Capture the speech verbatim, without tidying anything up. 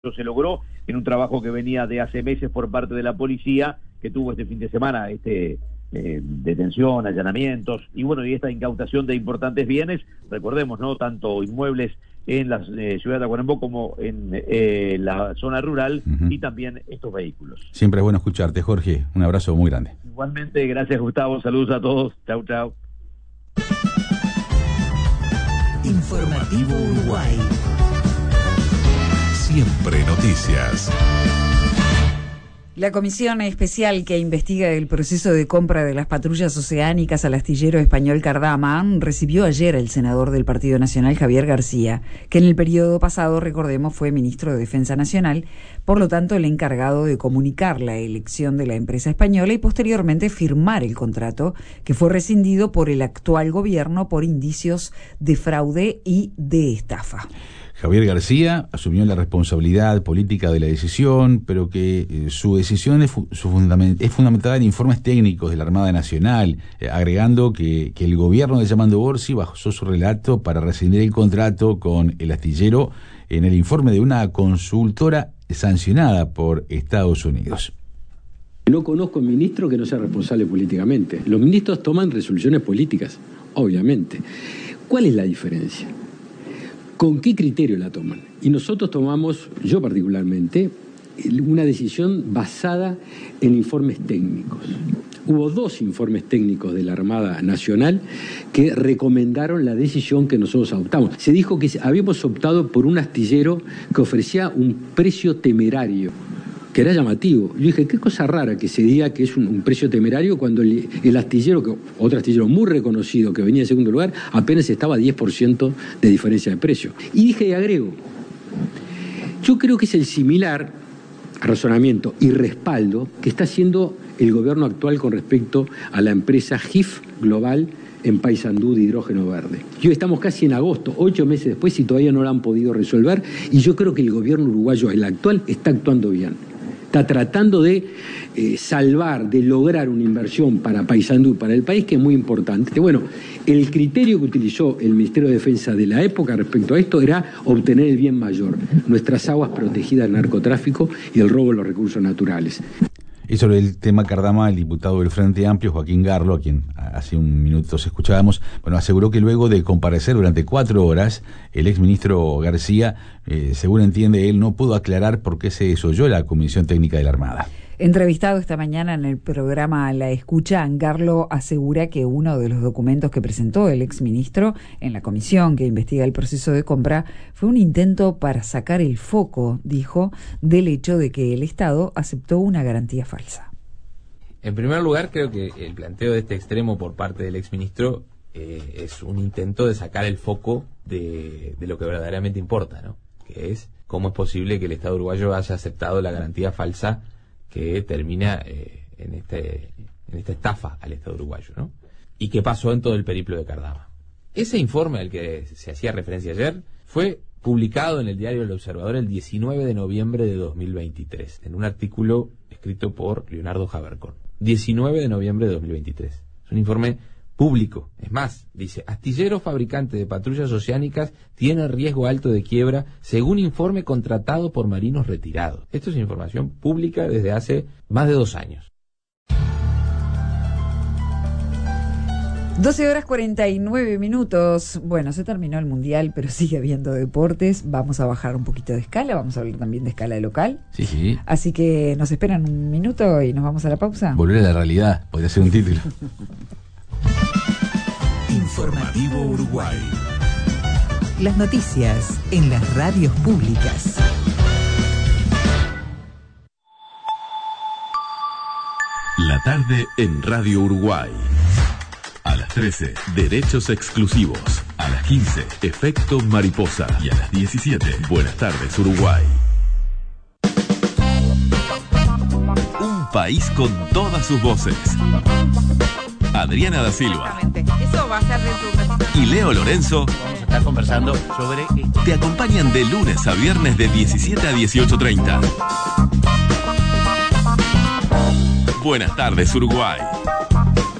se logró en un trabajo que venía de hace meses por parte de la policía, que tuvo este fin de semana este eh, detención, allanamientos y bueno, y esta incautación de importantes bienes. Recordemos, ¿no?, tanto inmuebles en la eh, ciudad de Tacuarembó como en eh, la zona rural, uh-huh. y también estos vehículos. Siempre es bueno escucharte, Jorge. Un abrazo muy grande. Igualmente, gracias, Gustavo. Saludos a todos. Chau, chau. Informativo Uruguay. Siempre noticias. La comisión especial que investiga el proceso de compra de las patrullas oceánicas al astillero español Cardama recibió ayer al senador del Partido Nacional, Javier García, que en el periodo pasado, recordemos, fue ministro de Defensa Nacional, por lo tanto el encargado de comunicar la elección de la empresa española y posteriormente firmar el contrato, que fue rescindido por el actual gobierno por indicios de fraude y de estafa. Javier García asumió la responsabilidad política de la decisión, pero que eh, su decisión es, fu- su fundament- es fundamentada en informes técnicos de la Armada Nacional, eh, agregando que, que el gobierno de Yamandú Orsi basó su relato para rescindir el contrato con el astillero en el informe de una consultora sancionada por Estados Unidos. No conozco ministro que no sea responsable políticamente. Los ministros toman resoluciones políticas, obviamente. ¿Cuál es la diferencia? ¿Con qué criterio la toman? Y nosotros tomamos, yo particularmente, una decisión basada en informes técnicos. Hubo dos informes técnicos de la Armada Nacional que recomendaron la decisión que nosotros adoptamos. Se dijo que habíamos optado por un astillero que ofrecía un precio temerario, que era llamativo. Yo dije, qué cosa rara que se diga que es un, un precio temerario cuando el, el astillero, que, otro astillero muy reconocido que venía en segundo lugar, apenas estaba a diez por ciento de diferencia de precio. Y dije, y agrego, yo creo que es el similar razonamiento y respaldo que está haciendo el gobierno actual con respecto a la empresa G I F Global en Paysandú de hidrógeno verde. Y hoy estamos casi en agosto, ocho meses después, y todavía no lo han podido resolver, y yo creo que el gobierno uruguayo, el actual, está actuando bien. Está tratando de eh, salvar, de lograr una inversión para Paysandú, para el país, que es muy importante. Bueno, el criterio que utilizó el Ministerio de Defensa de la época respecto a esto era obtener el bien mayor, nuestras aguas protegidas del narcotráfico y el robo de los recursos naturales. Y sobre el tema Cardama, el diputado del Frente Amplio, Joaquín Garlo, a quien hace un minuto escuchábamos, bueno, aseguró que luego de comparecer durante cuatro horas, el exministro García, eh, según entiende él, no pudo aclarar por qué se desoyó la Comisión Técnica de la Armada. Entrevistado esta mañana en el programa La Escucha, Garlo asegura que uno de los documentos que presentó el exministro en la comisión que investiga el proceso de compra fue un intento para sacar el foco, dijo, del hecho de que el Estado aceptó una garantía falsa. En primer lugar, creo que el planteo de este extremo por parte del exministro eh, es un intento de sacar el foco de, de lo que verdaderamente importa, ¿no? Que es cómo es posible que el Estado uruguayo haya aceptado la garantía falsa que termina eh, en este en esta estafa al Estado uruguayo, ¿no? ¿Y qué pasó en todo el periplo de Cardama? Ese informe al que se hacía referencia ayer fue publicado en el diario El Observador el diecinueve de noviembre de dos mil veintitrés, en un artículo escrito por Leonardo Javercón. diecinueve de noviembre de dos mil veintitrés. Es un informe público. Es más, dice, astillero fabricante de patrullas oceánicas tiene riesgo alto de quiebra según informe contratado por marinos retirados. Esto es información pública desde hace más de dos años. doce horas cuarenta y nueve minutos. Bueno, se terminó el Mundial, pero sigue habiendo deportes. Vamos a bajar un poquito de escala, vamos a hablar también de escala local. Sí, sí. Así que nos esperan un minuto y nos vamos a la pausa. Volver a la realidad, podría ser un título. Informativo Uruguay. Las noticias en las radios públicas. La tarde en Radio Uruguay. A las trece, Derechos Exclusivos. A las quince, Efecto Mariposa. Y a las diecisiete, Buenas tardes Uruguay. Un país con todas sus voces. Adriana da Silva. Eso va a ser de tu... Y Leo Lorenzo. Vamos a estar conversando sobre... Te acompañan de lunes a viernes de diecisiete a dieciocho treinta. Buenas tardes Uruguay.